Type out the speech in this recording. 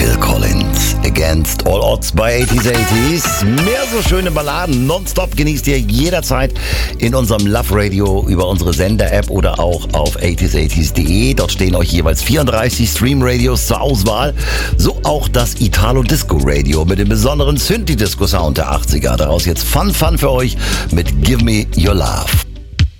Phil Collins, Against All Odds bei 80s. Mehr so schöne Balladen nonstop genießt ihr jederzeit in unserem Love Radio über unsere Sender-App oder auch auf 80s80s.de. Dort stehen euch jeweils 34 Stream-Radios zur Auswahl. So auch das Italo-Disco-Radio mit dem besonderen Synthi-Disco-Sound der 80er. Daraus jetzt Fun für euch mit Give Me Your Love.